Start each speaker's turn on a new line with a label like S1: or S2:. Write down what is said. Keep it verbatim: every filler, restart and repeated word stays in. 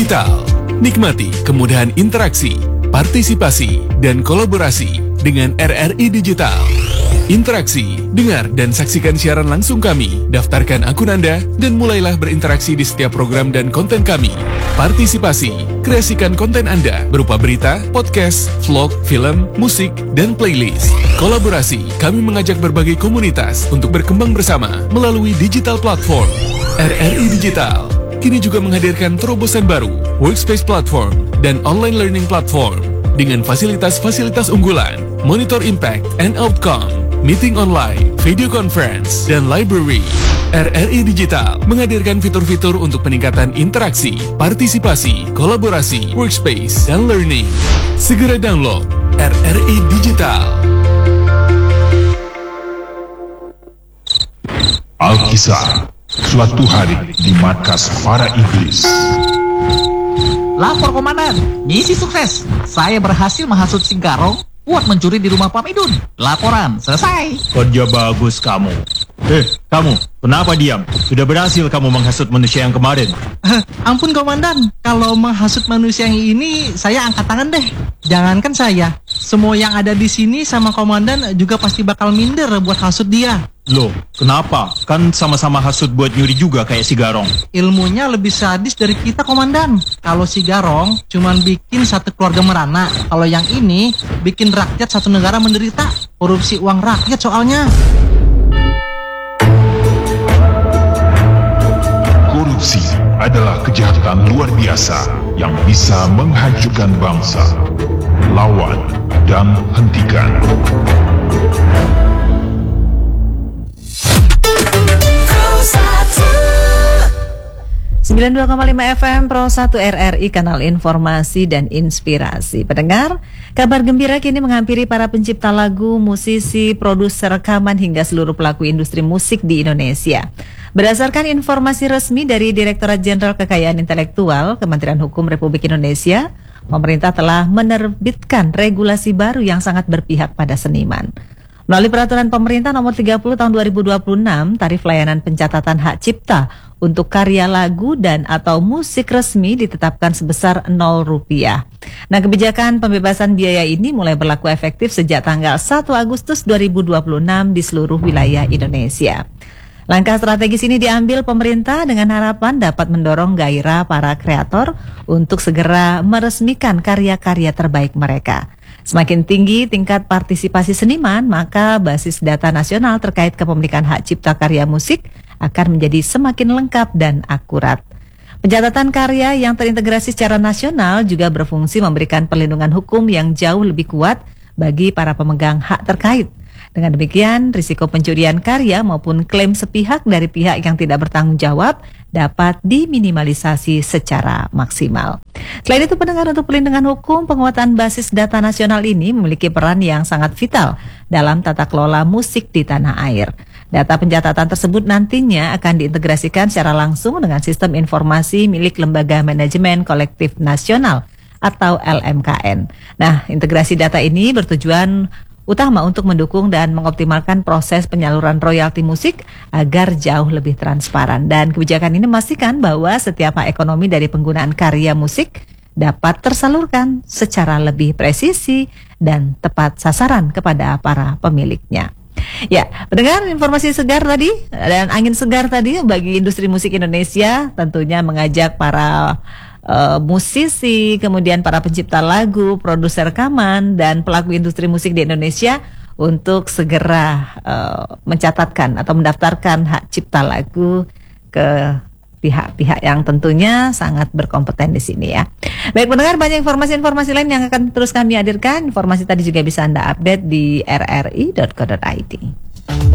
S1: Digital. Nikmati kemudahan interaksi, partisipasi, dan kolaborasi dengan R R I Digital. Interaksi, dengar dan saksikan siaran langsung kami, daftarkan akun Anda, dan mulailah berinteraksi di setiap program dan konten kami. Partisipasi, kreasikan konten Anda berupa berita, podcast, vlog, film, musik, dan playlist. Kolaborasi, kami mengajak berbagai komunitas untuk berkembang bersama melalui digital platform. R R I Digital kini juga menghadirkan terobosan baru, workspace platform, dan online learning platform dengan fasilitas-fasilitas unggulan, monitor impact and outcome, meeting online, video conference, dan library. R R I Digital menghadirkan fitur-fitur untuk peningkatan interaksi, partisipasi, kolaborasi, workspace, dan learning. Segera download R R I Digital.
S2: Alkisah, suatu hari di markas para iblis.
S3: Lapor komandan, misi sukses. Saya berhasil menghasut si Garong buat mencuri di rumah Pak Midun. Laporan selesai.
S4: Kerja bagus kamu. Eh, kamu, kenapa diam? Sudah berhasil kamu menghasut manusia yang kemarin.
S5: Uh, ampun komandan, kalau menghasut manusia yang ini saya angkat tangan deh. Jangankan saya, semua yang ada di sini sama komandan juga pasti bakal minder buat hasut dia.
S4: Loh, kenapa? Kan sama-sama hasut buat nyuri juga kayak si Garong.
S5: Ilmunya lebih sadis dari kita komandan. Kalau si Garong cuman bikin satu keluarga merana, kalau yang ini bikin rakyat satu negara menderita. Korupsi uang rakyat soalnya.
S2: Korupsi adalah kejahatan luar biasa yang bisa menghancurkan bangsa. Lawan dan hentikan.
S6: sembilan puluh dua koma lima F M Pro satu R R I, kanal informasi dan inspirasi. Pendengar, kabar gembira kini menghampiri para pencipta lagu, musisi, produser rekaman hingga seluruh pelaku industri musik di Indonesia. Berdasarkan informasi resmi dari Direktorat Jenderal Kekayaan Intelektual Kementerian Hukum Republik Indonesia, pemerintah telah menerbitkan regulasi baru yang sangat berpihak pada seniman. Melalui peraturan pemerintah nomor tiga puluh tahun dua ribu dua puluh enam, tarif layanan pencatatan hak cipta untuk karya lagu dan atau musik resmi ditetapkan sebesar nol rupiah. Nah, kebijakan pembebasan biaya ini mulai berlaku efektif sejak tanggal satu Agustus dua ribu dua puluh enam di seluruh wilayah Indonesia. Langkah strategis ini diambil pemerintah dengan harapan dapat mendorong gairah para kreator untuk segera meresmikan karya-karya terbaik mereka. Semakin tinggi tingkat partisipasi seniman, maka basis data nasional terkait kepemilikan hak cipta karya musik akan menjadi semakin lengkap dan akurat. Pencatatan karya yang terintegrasi secara nasional juga berfungsi memberikan perlindungan hukum yang jauh lebih kuat bagi para pemegang hak terkait. Dengan demikian, risiko pencurian karya maupun klaim sepihak dari pihak yang tidak bertanggung jawab dapat diminimalisasi secara maksimal. Selain itu, pendengar, untuk perlindungan hukum, penguatan basis data nasional ini memiliki peran yang sangat vital dalam tata kelola musik di tanah air. Data pencatatan tersebut nantinya akan diintegrasikan secara langsung dengan sistem informasi milik Lembaga Manajemen Kolektif Nasional atau L M K N. Nah, integrasi data ini bertujuan utama untuk mendukung dan mengoptimalkan proses penyaluran royalti musik agar jauh lebih transparan. Dan kebijakan ini memastikan bahwa setiap hak ekonomi dari penggunaan karya musik dapat tersalurkan secara lebih presisi dan tepat sasaran kepada para pemiliknya. Ya, mendengar informasi segar tadi dan angin segar tadi bagi industri musik Indonesia, tentunya mengajak para Uh, musisi, kemudian para pencipta lagu, produser rekaman, dan pelaku industri musik di Indonesia untuk segera uh, mencatatkan atau mendaftarkan hak cipta lagu ke pihak-pihak yang tentunya sangat berkompeten di sini ya. Baik pendengar, banyak informasi-informasi lain yang akan terus kami hadirkan. Informasi tadi juga bisa Anda update di r r i dot co dot i d.